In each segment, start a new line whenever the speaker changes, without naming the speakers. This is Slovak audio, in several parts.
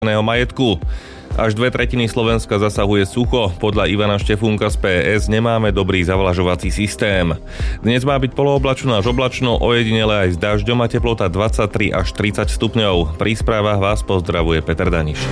majetku. Až 2/3 Slovenska zasahuje sucho. Podľa Ivana Štefúnka z PS nemáme dobrý zavlažovací systém. Dnes má byť polooblačno až oblačno, ojedinele aj s dažďom a teplota 23 až 30 stupňov. Pri správach vás pozdravuje Peter Daniš.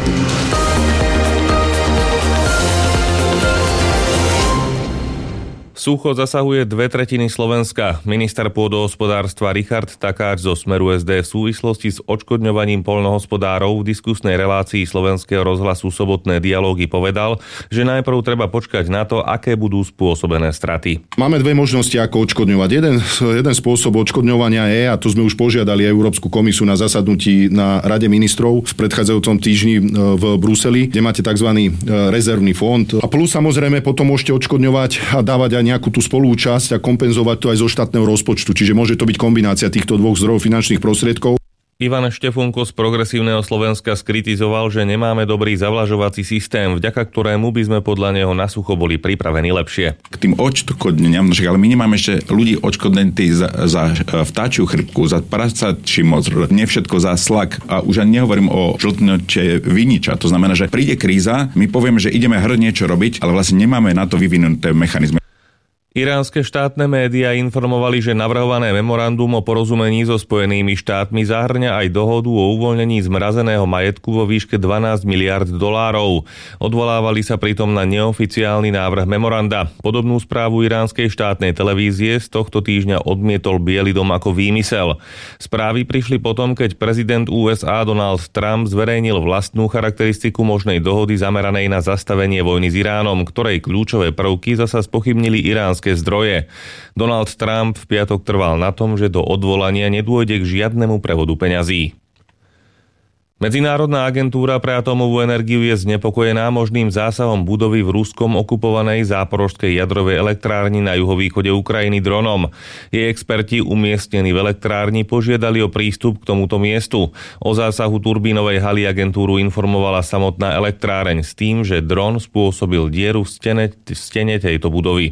Sucho zasahuje 2/3 Slovenska. Minister pôdohospodárstva Richard Takáč zo Smeru SD v súvislosti s odškodňovaním poľnohospodárov v diskusnej relácii Slovenského rozhlasu Sobotné dialógy povedal, že najprv treba počkať na to, aké budú spôsobené straty.
Máme dve možnosti, ako odškodňovať. Jeden spôsob odškodňovania je, a to sme už požiadali Európsku komisiu na zasadnutí na Rade ministrov v predchádzajúcom týždni v Bruseli, kde máte tzv. Rezervný fond. A plus samozrejme potom môžete odškodňovať a dávať aj nejakú tú spolúčasť a kompenzovať to aj zo štátneho rozpočtu. Čiže môže to byť kombinácia týchto dvoch zdrojov finančných prostriedkov.
Ivan Štefúnko z Progresívneho Slovenska skritizoval, že nemáme dobrý zavlažovací systém, vďaka ktorému by sme podľa neho na sucho boli pripravení lepšie.
K tým odškodneniam, ale my nemáme ešte ľudí odškodnení za vtáčiu chrypku, za prasačí mozr, nie všetko za slak a už ani nehovorím o žltnote viniča. To znamená, že príde kríza, my povieme, že ideme niečo robiť, ale vlastne nemáme na to vyvinuté mechanizmy.
Iránske štátne médiá informovali, že navrhované memorandum o porozumení so Spojenými štátmi zahŕňa aj dohodu o uvoľnení zmrazeného majetku vo výške 12 miliard dolárov. Odvolávali sa pritom na neoficiálny návrh memoranda. Podobnú správu iránskej štátnej televízie z tohto týždňa odmietol Biely dom ako výmysel. Správy prišli potom, keď prezident USA Donald Trump zverejnil vlastnú charakteristiku možnej dohody zameranej na zastavenie vojny s Iránom, ktorej kľúčové prvky zasa spochybnili iránske zdroje. Donald Trump v piatok trval na tom, že do odvolania nedôjde k žiadnemu prevodu peňazí. Medzinárodná agentúra pre atómovú energiu je znepokojená možným zásahom budovy v Ruskom okupovanej záporožskej jadrovej elektrárni na juhovýchode Ukrajiny dronom. Jej experti umiestnení v elektrárni požiadali o prístup k tomuto miestu. O zásahu turbínovej haly agentúru informovala samotná elektráreň s tým, že dron spôsobil dieru v stene tejto budovy.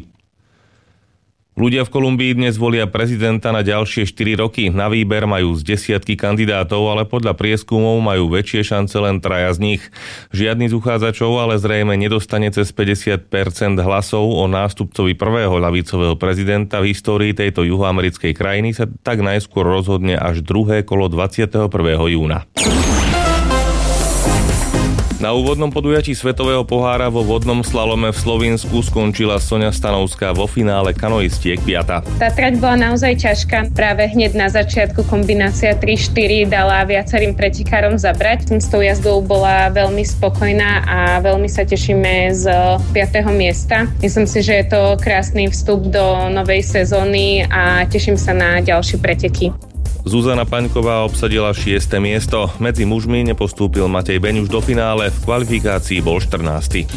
Ľudia v Kolumbii dnes volia prezidenta na ďalšie 4 roky. Na výber majú z desiatky kandidátov, ale podľa prieskumov majú väčšie šance len 3 z nich. Žiadny z uchádzačov ale zrejme nedostane cez 50% hlasov. O nástupcovi prvého ľavicového prezidenta v histórii tejto juhoamerickej krajiny sa tak najskôr rozhodne až druhé kolo 21. júna. Na úvodnom podujatí Svetového pohára vo vodnom slalome v Slovinsku skončila Soňa Stanovská vo finále kanoistiek 5.
Tá trať bola naozaj ťažká. Práve hneď na začiatku kombinácia 3-4 dala viacerým pretekárom zabrať. S tou jazdou bola veľmi spokojná a veľmi sa tešíme z 5. miesta. Myslím si, že je to krásny vstup do novej sezóny a teším sa na ďalšie preteky.
Zuzana Paňková obsadila 6. miesto. Medzi mužmi nepostúpil Matej Beňuš do finále, v kvalifikácii bol 14.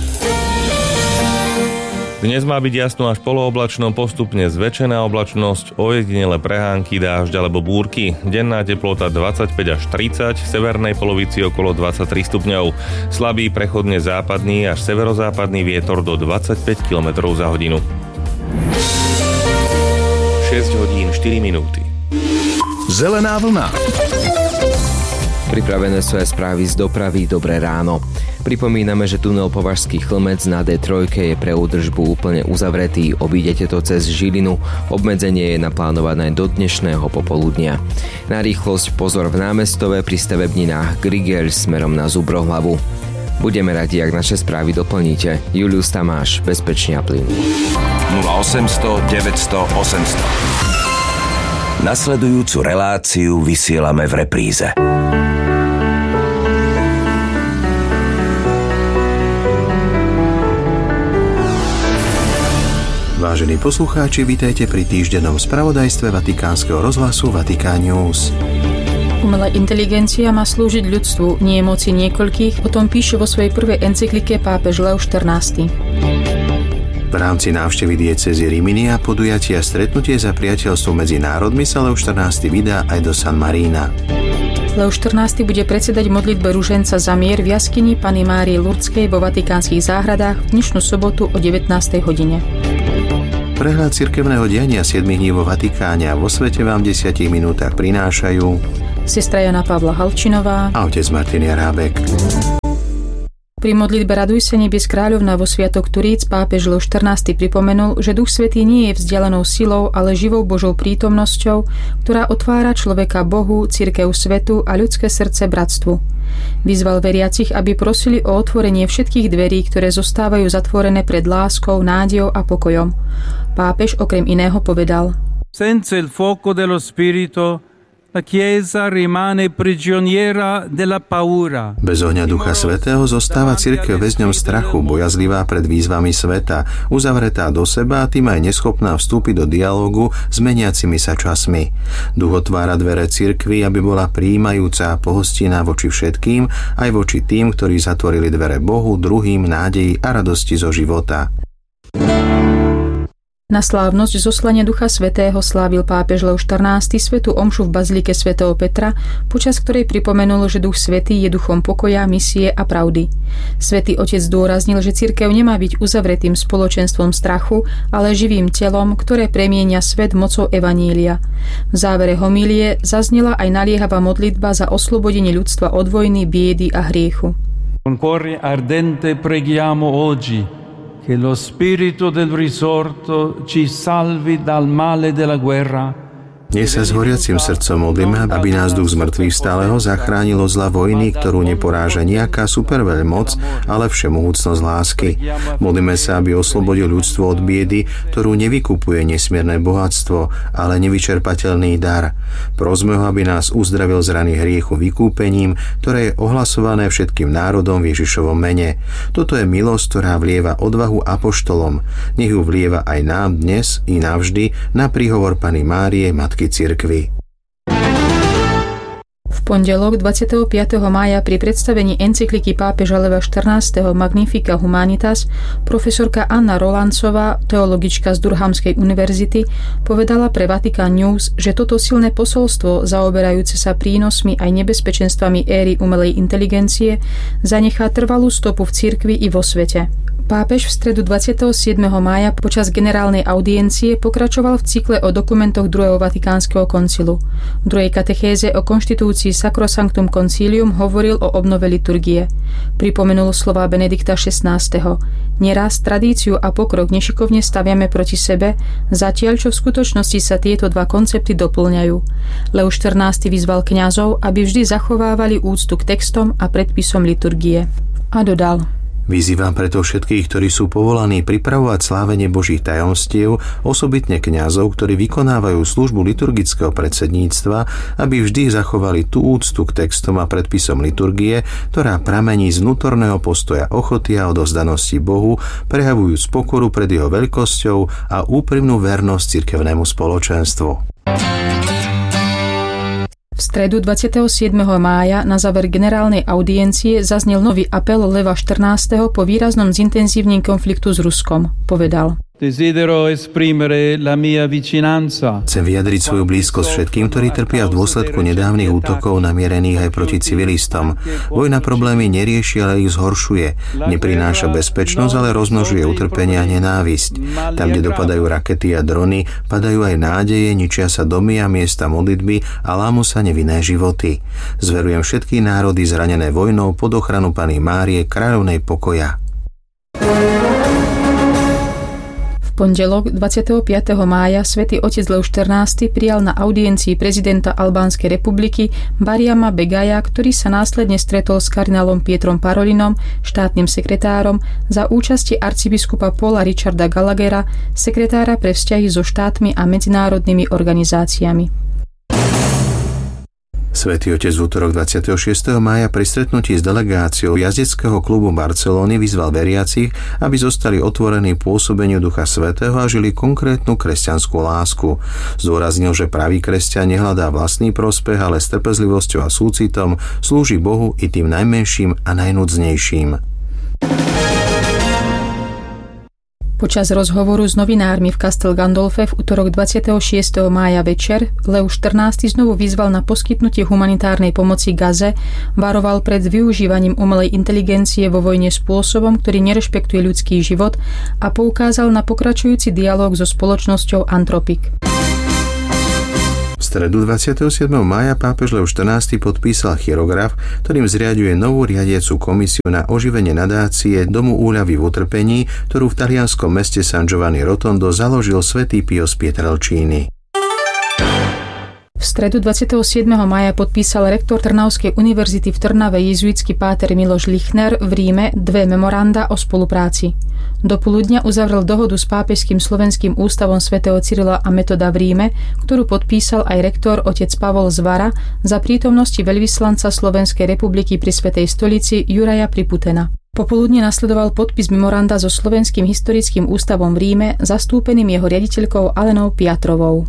Dnes má byť jasno až polooblačno, postupne zväčšená oblačnosť, ojedinele prehánky, dážď alebo búrky. Denná teplota 25 až 30, v severnej polovici okolo 23 stupňov. Slabý prechodne západný až severozápadný vietor do 25 km za hodinu. 6 hodín 4 minúty.
Zelená vlna.
Pripravené sú aj správy z dopravy. Dobré ráno. Pripomíname, že tunel Považský Chlmec na D3 je pre údržbu úplne uzavretý. Obídete to cez Žilinu. Obmedzenie je naplánované do dnešného popoludnia. Na rýchlosť pozor v Námestove, pri stavebninách Grigel smerom na Zubrohlavu. Budeme radi, ak naše správy doplníte. Julius Tamáš, bezpečne a plynu.
0800 900 800. Nasledujúcu reláciu vysielame v repríze.
Vážení poslucháči, vitajte pri týždennom spravodajstve Vatikánskeho rozhlasu Vatikán News.
Umelá inteligencia má slúžiť ľudstvu, nie moci niekoľkých, o tom píše vo svojej prvej encyklike pápež Leo XIV.
V rámci návštevy diecézy Rimini a podujatia stretnutie za priateľstvo medzi národmi sa Leo XIV vydá aj do San Marína.
Leo XIV bude predsedať modlitbe ruženca za mier v jaskyni Panny Márie Lurdskej vo Vatikánskych záhradách v dnešnú sobotu o 19. hodine.
Prehľad cirkevného diania 7 dní vo Vatikáne a vo svete vám v 10 minútach prinášajú
sestra Jana Pavla Halčinová
a otec Martin Jarábek.
Pri modlitbe Raduj sa nebies kráľovna vo sviatok Turíc pápež Leo XIV pripomenul, že Duch Svätý nie je vzdialenou silou, ale živou Božou prítomnosťou, ktorá otvára človeka Bohu, cirkev svetu a ľudské srdce bratstvu. Vyzval veriacich, aby prosili o otvorenie všetkých dverí, ktoré zostávajú zatvorené pred láskou, nádejou a pokojom. Pápež okrem iného povedal:
Senza il fuoco dello Spirito la Chiesa rimane prigioniera della paura.
Bez ohňa Ducha Svätého zostáva cirkev väzňom strachu, bojazlivá pred výzvami sveta, uzavretá do seba a tým aj neschopná vstúpiť do dialógu s meniacimi sa časmi. Duch otvára dvere cirkvi, aby bola prijímajúca a pohostinná voči všetkým, aj voči tým, ktorí zatvorili dvere Bohu, druhým, nádeji a radosti zo života.
Na slávnosť zoslania Ducha Svätého slávil pápež Leo XIV svätú omšu v bazilike svätého Petra, počas ktorej pripomenul, že Duch Svätý je duchom pokoja, misie a pravdy. Svätý Otec zdôraznil, že cirkev nemá byť uzavretým spoločenstvom strachu, ale živým telom, ktoré premienia svet mocou evanília. V závere homílie zaznela aj naliehavá modlitba za oslobodenie ľudstva od vojny, biedy a hriechu.
Con cuore ardente preghiamo oggi che lo spirito del risorto ci salvi dal male della guerra.
Dnes sa s horiacim srdcom modlíme, aby nás Duch zmrtvých stáleho zachránil od zla vojny, ktorú neporáža nejaká superveľmoc, ale všemohúcnosť lásky. Modlíme sa, aby oslobodil ľudstvo od biedy, ktorú nevykupuje nesmierne bohatstvo, ale nevyčerpateľný dar. Prosme ho, aby nás uzdravil z rany hriechu vykúpením, ktoré je ohlasované všetkým národom v Ježišovom mene. Toto je milosť, ktorá vlieva odvahu apoštolom. Nech ju vlieva aj nám dnes i navždy na príhovor Panny Márie, Matky cirkvi.
V pondelok 25. mája pri predstavení encykliky pápeža Leva XIV Magnifica Humanitas profesorka Anna Rolancová, teologička z Durhamskej univerzity, povedala pre Vatican News, že toto silné posolstvo, zaoberajúce sa prínosmi aj nebezpečenstvami éry umelej inteligencie, zanechá trvalú stopu v cirkvi i vo svete. Pápež v stredu 27. mája počas generálnej audiencie pokračoval v cykle o dokumentoch druhého Vatikánskeho koncilu. V druhej katechéze o konštitúcii Sacrosanctum Concilium hovoril o obnove liturgie. Pripomenul slová Benedikta XVI. Neraz tradíciu a pokrok nešikovne staviame proti sebe, zatiaľ čo v skutočnosti sa tieto dva koncepty doplňajú. Leo XIV vyzval kňazov, aby vždy zachovávali úctu k textom a predpisom liturgie. A dodal:
Vyzývam preto všetkých, ktorí sú povolaní pripravovať slávenie Božích tajomstiev, osobitne kňazov, ktorí vykonávajú službu liturgického predsedníctva, aby vždy zachovali tú úctu k textom a predpisom liturgie, ktorá pramení z vnútorného postoja ochoty a odovzdanosti Bohu, prejavujúc pokoru pred jeho veľkosťou a úprimnú vernosť cirkevnému spoločenstvu.
V stredu 27. mája na záver generálnej audiencie zaznel nový apel Leva XIV po výraznom zintenzívnení konfliktu s Ruskom. Povedal:
Desidero esprimere la mia vicinanza.
Chcem vyjadriť svoju blízkosť všetkým, ktorí trpia v dôsledku nedávnych útokov namierených aj proti civilistom. Vojna problémy nerieši, ale ich zhoršuje. Neprináša bezpečnosť, ale rozmnožuje utrpenie a nenávisť. Tam, kde dopadajú rakety a drony, padajú aj nádeje, ničia sa domy a miesta modlitby a lámu sa nevinné životy. Zverujem všetky národy zranené vojnou pod ochranu Panny Márie, kráľovnej pokoja.
V pondelok 25. mája svätý otec Leo XIV prijal na audiencii prezidenta Albánskej republiky Bariama Begaja, ktorý sa následne stretol s kardinálom Pietrom Parolinom, štátnym sekretárom, za účasti arcibiskupa Paula Richarda Gallaghera, sekretára pre vzťahy so štátmi a medzinárodnými organizáciami.
Svätý Otec v útorok 26. mája pri stretnutí s delegáciou jazdeckého klubu Barcelony vyzval veriacich, aby zostali otvorení pôsobeniu Ducha Svätého a žili konkrétnu kresťanskú lásku. Zdôraznil, že pravý kresťan nehľadá vlastný prospech, ale s trpezlivosťou a súcitom slúži Bohu i tým najmenším a najnúdznejším.
Počas rozhovoru s novinármi v Castel Gandolfe v útorok 26. mája večer Leo XIV znovu vyzval na poskytnutie humanitárnej pomoci Gaze, varoval pred využívaním umelej inteligencie vo vojne spôsobom, ktorý nerešpektuje ľudský život, a poukázal na pokračujúci dialóg so spoločnosťou Anthropic.
V stredu 27. mája pápež Leo XIV podpísal chirograf, ktorým zriaďuje novú riadiacu komisiu na oživenie nadácie Domu úľavy v utrpení, ktorú v talianskom meste San Giovanni Rotondo založil svätý Pio z Pietrelcini.
V stredu 27. mája podpísal rektor Trnavskej univerzity v Trnave jezuitský páter Miloš Lichner v Ríme 2 memoranda o spolupráci. Do poludnia uzavrel dohodu s Pápežským slovenským ústavom svätého Cyrila a Metoda v Ríme, ktorú podpísal aj rektor otec Pavol Zvara za prítomnosti veľvyslanca Slovenskej republiky pri Svätej stolici Juraja Priputena. Popoludne nasledoval podpis memoranda so Slovenským historickým ústavom v Ríme, zastúpeným jeho riaditeľkou Alenou Piatrovou.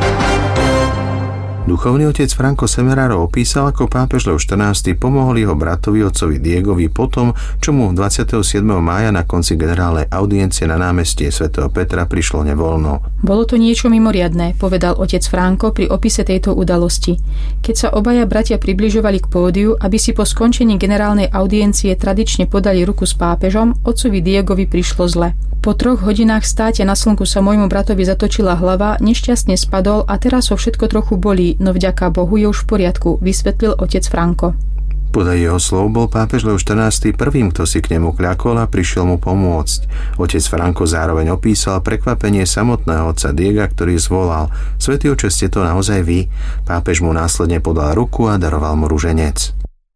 Duchovný otec Franco Semeraro opísal, ako pápež Leo XIV pomohol jeho bratovi otcovi Diegovi potom, čo mu 27. mája na konci generálnej audiencie na námestí svätého Petra prišlo nevoľno.
Bolo to niečo mimoriadne, povedal otec Franco pri opise tejto udalosti. Keď sa obaja bratia približovali k pódiu, aby si po skončení generálnej audiencie tradične podali ruku s pápežom, otcovi Diegovi prišlo zle. Po 3 hodinách státia na slnku sa môjmu bratovi zatočila hlava, nešťastne spadol a teraz ho všetko trochu bolí, no vďaka Bohu je už v poriadku, vysvetlil otec Franco.
Podľa jeho slov bol pápež Leo XIV prvým, kto si k nemu kľakol a prišiel mu pomôcť. Otec Franco zároveň opísal prekvapenie samotného otca Diega, ktorý zvolal: Svätý oče, ste to naozaj vy? Pápež mu následne podal ruku a daroval mu ruženec.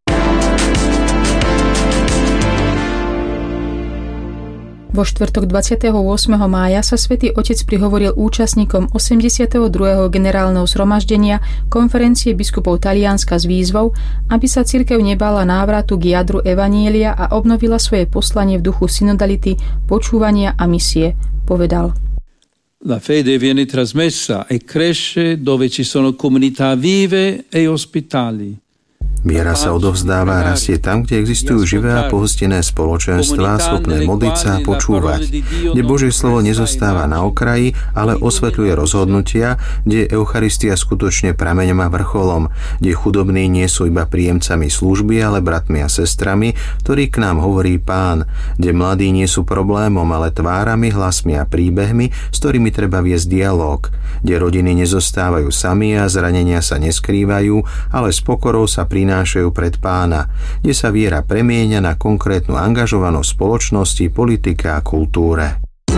Vo štvrtok 28. mája sa Svätý Otec prihovoril účastníkom 82. generálneho zhromaždenia konferencie biskupov Talianska s výzvou, aby sa cirkev nebála návratu k jadru evanielia a obnovila svoje poslanie v duchu synodality, počúvania a misie, povedal.
La fede viene trasmessa e cresce dove ci sono comunità vive e ospitali.
Viera sa odovzdáva a rastie tam, kde existujú živé a pohostené spoločenstvá, schopné modliť sa a počúvať, kde Božie slovo nezostáva na okraji, ale osvetľuje rozhodnutia, kde je Eucharistia skutočne prameňom a vrcholom, kde chudobní nie sú iba príjemcami služby, ale bratmi a sestrami, ktorí k nám hovorí Pán, kde mladí nie sú problémom, ale tvárami, hlasmi a príbehmi, s ktorými treba viesť dialóg, kde rodiny nezostávajú sami a zranenia sa neskrývajú, ale s pokorou sa prinášajú pred Pána, kde sa viera premieňa na konkrétnu angažovanosť spoločnosti, politike a kultúre.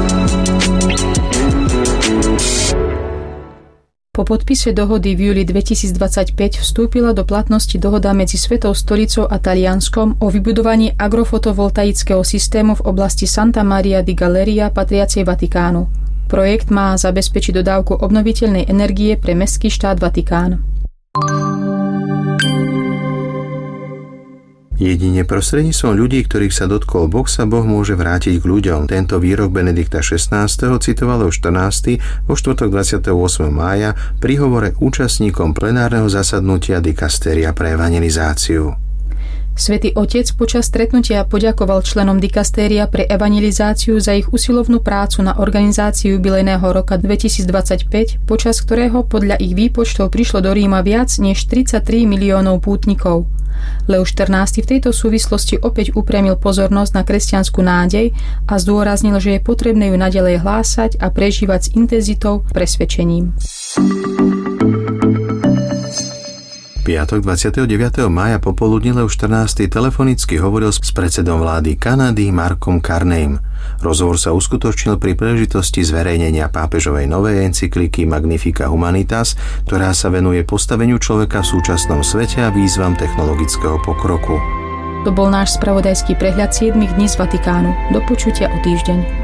Po podpise dohody v júli 2025 vstúpila do platnosti dohoda medzi Svätou stolicou a Talianskom o vybudovaní agrofotovoltaického systému v oblasti Santa Maria di Galleria patriacej Vatikánu. Projekt má zabezpečiť dodávku obnoviteľnej energie pre mestský štát Vatikán.
Jedine prostredníctvom ľudí, ktorých sa dotkol Boh, sa Boh môže vrátiť k ľuďom. Tento výrok Benedikta XVI. Citoval Leo XIV. vo štvrtok 28. mája pri hovore účastníkom plenárneho zasadnutia dikastéria pre evangelizáciu.
Svätý Otec počas stretnutia poďakoval členom dikastéria pre evangelizáciu za ich usilovnú prácu na organizáciu jubilejného roka 2025, počas ktorého podľa ich výpočtov prišlo do Ríma viac než 33 miliónov pútnikov. Leo XIV. V tejto súvislosti opäť upriamil pozornosť na kresťanskú nádej a zdôraznil, že je potrebné ju naďalej hlásať a prežívať s intenzitou, presvedčením.
Piatok 29. mája popoludní Leo XIV. Telefonicky hovoril s predsedom vlády Kanady Markom Carneym. Rozhovor sa uskutočnil pri príležitosti zverejnenia pápežovej novej encykliky Magnifica Humanitas, ktorá sa venuje postaveniu človeka v súčasnom svete a výzvam technologického pokroku.
To bol náš spravodajský prehľad 7 dní z Vatikánu. Do počutia o týždeň.